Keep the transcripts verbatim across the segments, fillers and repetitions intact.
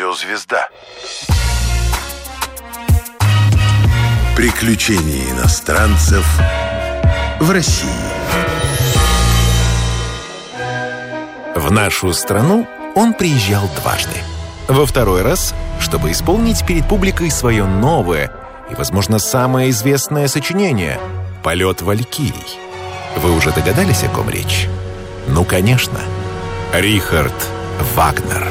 Радиозвезда. Приключения иностранцев в России. В нашу страну он приезжал дважды. Во второй раз, чтобы исполнить перед публикой свое новое и, возможно, самое известное сочинение «Полет валькирий». Вы уже догадались, о ком речь? Ну, конечно, Рихард Вагнер.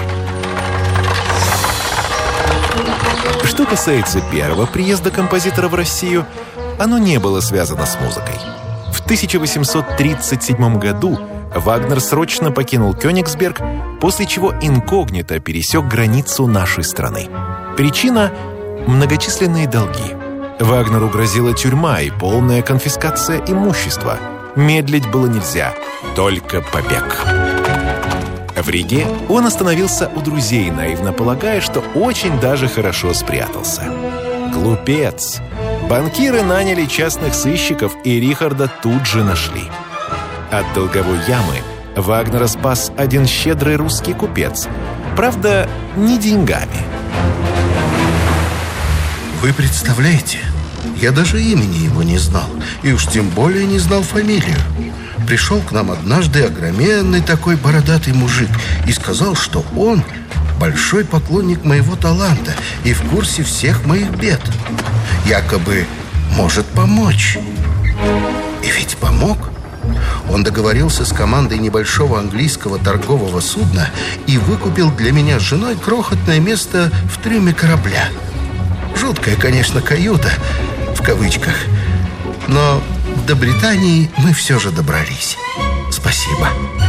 Что касается первого приезда композитора в Россию, оно не было связано с музыкой. В тысяча восемьсот тридцать седьмом году Вагнер срочно покинул Кёнигсберг, после чего инкогнито пересек границу нашей страны. Причина – многочисленные долги. Вагнеру грозила тюрьма и полная конфискация имущества. Медлить было нельзя, только побег. В Риге он остановился у друзей, наивно полагая, что очень даже хорошо спрятался. Глупец! Банкиры наняли частных сыщиков, и Рихарда тут же нашли. От долговой ямы Вагнера спас один щедрый русский купец. Правда, не деньгами. Вы представляете, я даже имени его не знал, и уж тем более не знал фамилию. Пришел к нам однажды огроменный такой бородатый мужик и сказал, что он большой поклонник моего таланта и в курсе всех моих бед. Якобы может помочь. И ведь помог. Он договорился с командой небольшого английского торгового судна и выкупил для меня с женой крохотное место в трюме корабля. Жуткая, конечно, каюта, в кавычках, но до Британии мы все же добрались. Спасибо.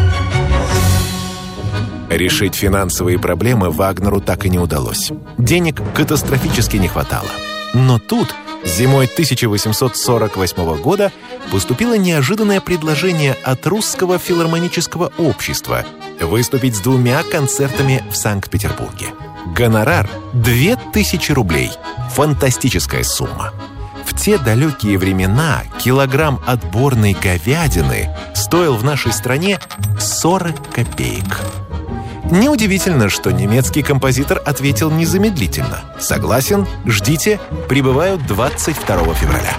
Решить финансовые проблемы Вагнеру так и не удалось. Денег катастрофически не хватало. Но тут, зимой тысяча восемьсот сорок восьмого года, поступило неожиданное предложение от Русского филармонического общества выступить с двумя концертами в Санкт-Петербурге. Гонорар – две тысячи рублей. Фантастическая сумма. В те далекие времена килограмм отборной говядины стоил в нашей стране сорок копеек. Неудивительно, что немецкий композитор ответил незамедлительно. Согласен, ждите, прибываю двадцать второго февраля.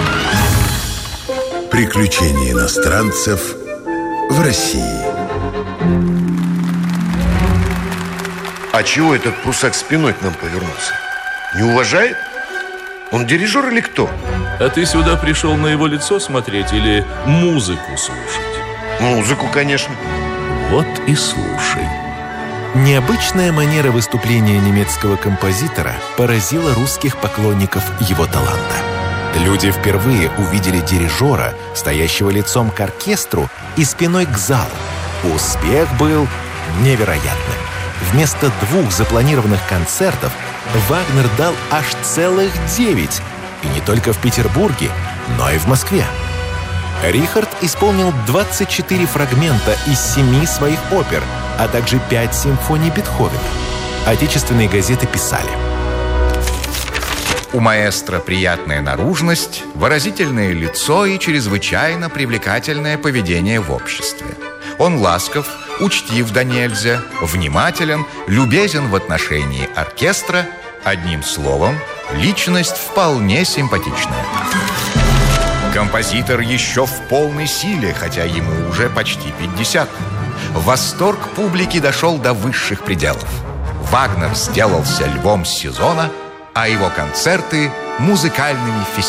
Приключения иностранцев в России. А чего этот прусак спиной к нам повернулся? Не уважает? Он дирижер или кто? А ты сюда пришел на его лицо смотреть или музыку слушать? Музыку, конечно. Вот и слушай. Необычная манера выступления немецкого композитора поразила русских поклонников его таланта. Люди впервые увидели дирижера, стоящего лицом к оркестру и спиной к залу. Успех был невероятным. Вместо двух запланированных концертов Вагнер дал аж целых девять. И не только в Петербурге, но и в Москве. Рихард исполнил двадцать четыре фрагмента из семи своих опер, а также пять симфоний Бетховена. Отечественные газеты писали: у маэстро приятная наружность, выразительное лицо и чрезвычайно привлекательное поведение в обществе. Он ласков, учтив да нельзя, внимателен, любезен в отношении оркестра. Одним словом, личность вполне симпатичная. Композитор еще в полной силе, хотя ему уже почти пятьдесят. Восторг публики дошел до высших пределов. Вагнер сделался львом сезона, а его концерты – музыкальными фестивалями.